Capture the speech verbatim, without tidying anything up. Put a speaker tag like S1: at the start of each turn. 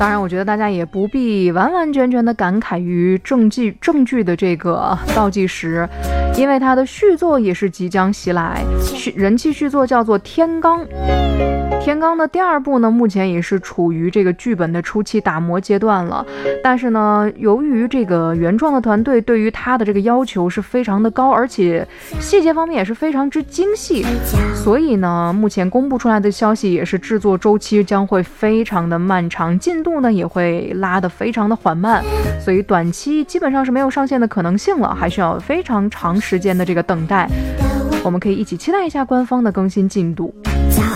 S1: 当然我觉得大家也不必完完全全的感慨于正剧正剧的这个倒计时，因为它的续作也是即将袭来，人气续作叫做天罡。天罡的第二部呢，目前也是处于这个剧本的初期打磨阶段了，但是呢，由于这个原创的团队对于它的这个要求是非常的高，而且细节方面也是非常之精细，所以呢，目前公布出来的消息也是制作周期将会非常的漫长，进度呢也会拉得非常的缓慢，所以短期基本上是没有上线的可能性了，还需要非常长时间的这个等待。我们可以一起期待一下官方的更新进度。